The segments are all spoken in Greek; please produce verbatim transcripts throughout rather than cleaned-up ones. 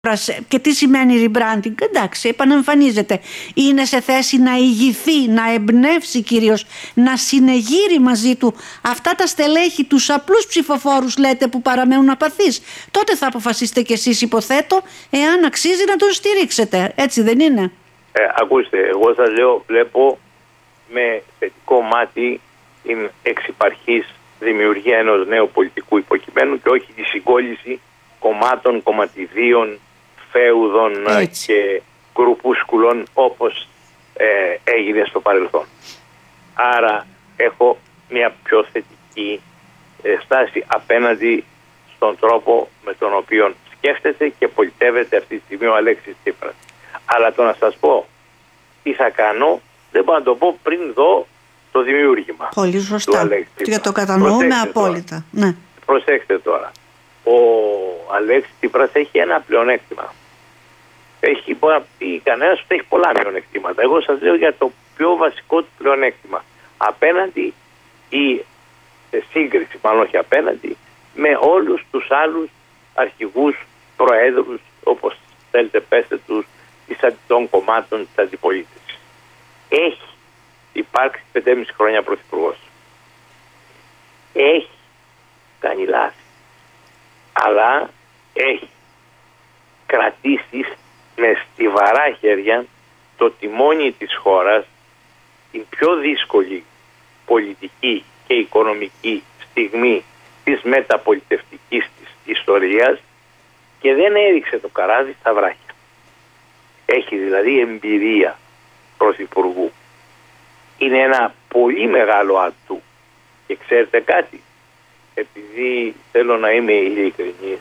Και τι σημαίνει rebranding? Εντάξει, επανεμφανίζεται. Είναι σε θέση να ηγηθεί, να εμπνεύσει κυρίως, να συνεγείρει μαζί του αυτά τα στελέχη, τους απλούς ψηφοφόρους, λέτε, που παραμένουν απαθείς. Τότε θα αποφασίσετε κι εσείς, υποθέτω, εάν αξίζει να τον στηρίξετε. Έτσι δεν είναι? Ε, ακούστε, εγώ σας λέω, βλέπω με θετικό μάτι την εξυπαρχής δημιουργία ενός νέου πολιτικού υποκειμένου και όχι τη συγκόλληση κομμάτων, κομματιδίων, φέουδων Έτσι. και γκρουπούσκουλων όπως ε, έγινε στο παρελθόν. Άρα έχω μια πιο θετική ε, στάση απέναντι στον τρόπο με τον οποίο σκέφτεται και πολιτεύεται αυτή τη στιγμή ο Αλέξης Τσίπρας. Αλλά το να σας πω τι θα κάνω δεν μπορώ να το πω πριν δω το δημιούργημα. Πολύ σωστά. Και το κατανοούμε Προσέξτε απόλυτα. Ναι. Προσέξτε τώρα. Ο Αλέξης Τσίπρας έχει ένα πλεονέκτημα. Έχει, μπορεί να πει κανένας ότι έχει πολλά μειονεκτήματα. Εγώ σας λέω για το πιο βασικό του πλεονέκτημα. Απέναντι ή σε σύγκριση, μάλλον όχι απέναντι, με όλους τους άλλους αρχηγούς προέδρους, όπως θέλετε πέστε τους, των κομμάτων της αντιπολίτευσης. Έχει υπάρξει πεντέμισι χρόνια πρωθυπουργός. Έχει κάνει λάθη. Αλλά έχει κρατήσει με στιβαρά χέρια το τιμόνι της χώρας την πιο δύσκολη πολιτική και οικονομική στιγμή της μεταπολιτευτικής της ιστορίας και δεν έριξε το καράβι στα βράχια. Έχει δηλαδή εμπειρία πρωθυπουργού. Είναι ένα πολύ μεγάλο ατού. Και ξέρετε κάτι, επειδή θέλω να είμαι ειλικρινής,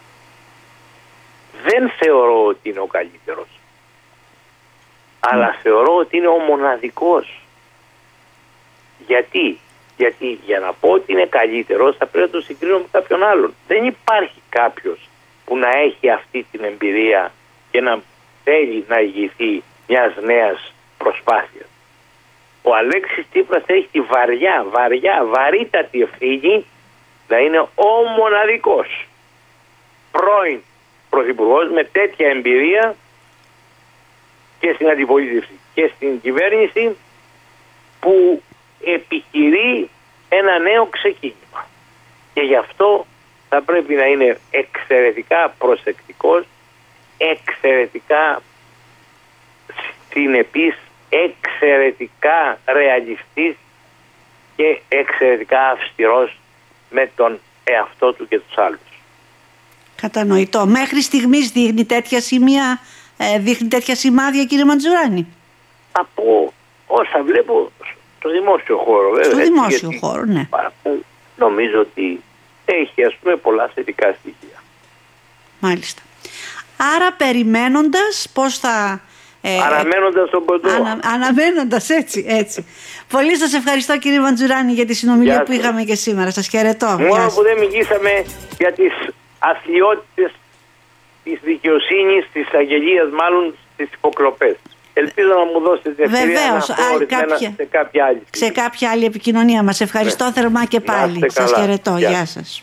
δεν θεωρώ ότι είναι ο καλύτερος. Αλλά θεωρώ ότι είναι ο μοναδικός. Γιατί? Γιατί για να πω ότι είναι καλύτερος θα πρέπει να το συγκρίνω με κάποιον άλλον. Δεν υπάρχει κάποιος που να έχει αυτή την εμπειρία και να θέλει να ηγηθεί μιας νέας προσπάθειας. Ο Αλέξης Τσίπρας έχει τη βαριά, βαριά, βαρύτατη ευθύνη να είναι ο μοναδικός πρώην πρωθυπουργός με τέτοια εμπειρία και στην αντιπολίτευση και στην κυβέρνηση που επιχειρεί ένα νέο ξεκίνημα. Και γι' αυτό θα πρέπει να είναι εξαιρετικά προσεκτικός, εξαιρετικά συνεπής, εξαιρετικά ρεαλιστής και εξαιρετικά αυστηρός με τον εαυτό του και τους άλλους. Κατανοητό. Μέχρι στιγμής δείχνει τέτοια σημεία, ε, δείχνει τέτοια σημάδια, κύριε Μαντζουράνη? Από όσα βλέπω στο δημόσιο χώρο, βέβαια. Στο έτσι, δημόσιο γιατί, χώρο, ναι. Νομίζω ότι έχει, ας πούμε, πολλά θετικά στοιχεία. Μάλιστα. Άρα περιμένοντας πώς θα... Ε, αναμένοντας τον κοντό. Ανα, αναμένοντας, έτσι, έτσι. Πολύ σας ευχαριστώ, κύριε Μαντζουράνη, για τη συνομιλία που είχαμε και σήμερα. Σας χαιρετώ. Μόνο που δεν μιλήσαμε για τις αθλιότητες της δικαιοσύνης, της αγγελίας, μάλλον στις υποκλοπές. Ελπίζω να μου δώσετε την ευκαιρία Βεβαίως, να πω ορισμένα κάποια, σε κάποια άλλη. Σε κάποια άλλη επικοινωνία μας. Ευχαριστώ ναι. θερμά και πάλι. Σας χαιρετώ. Γεια, Γεια σας.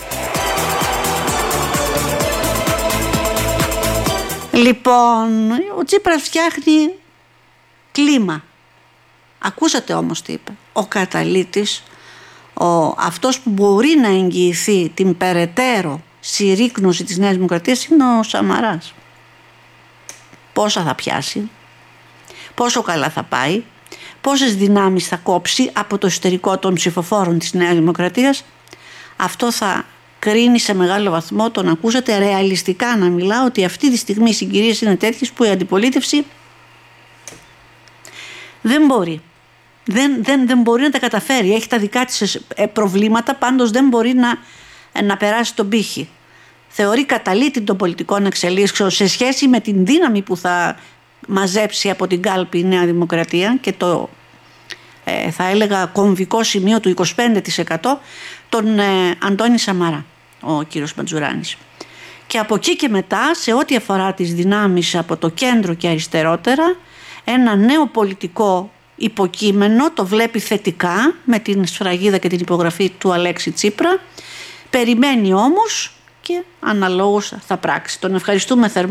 Λοιπόν, ο Τσίπρας φτιάχνει κλίμα. Ακούσατε όμως τι είπε. Ο καταλύτης, ο, αυτός που μπορεί να εγγυηθεί την περαιτέρω συρρίκνωση της Νέας Δημοκρατίας είναι ο Σαμαράς. Πόσα θα πιάσει, πόσο καλά θα πάει, πόσες δυνάμεις θα κόψει από το εσωτερικό των ψηφοφόρων της Νέας Δημοκρατίας, αυτό θα κρίνει σε μεγάλο βαθμό, τον ακούσατε, ρεαλιστικά να μιλά, ότι αυτή τη στιγμή οι συγκυρίες είναι τέτοιες που η αντιπολίτευση δεν μπορεί. Δεν, δεν, δεν μπορεί να τα καταφέρει. Έχει τα δικά της προβλήματα, πάντως δεν μπορεί να, να περάσει τον πύχη. Θεωρεί καταλύτη των πολιτικών εξελίξεων σε σχέση με την δύναμη που θα μαζέψει από την κάλπη η Νέα Δημοκρατία και το ε, θα έλεγα κομβικό σημείο του είκοσι πέντε τοις εκατό τον ε, Αντώνη Σαμαρά, ο κύριος Μαντζουράνης. Και από εκεί και μετά, σε ό,τι αφορά τις δυνάμεις από το κέντρο και αριστερότερα, ένα νέο πολιτικό υποκείμενο το βλέπει θετικά με την σφραγίδα και την υπογραφή του Αλέξη Τσίπρα. Περιμένει όμως και αναλόγως θα πράξει. Τον ευχαριστούμε θερμά.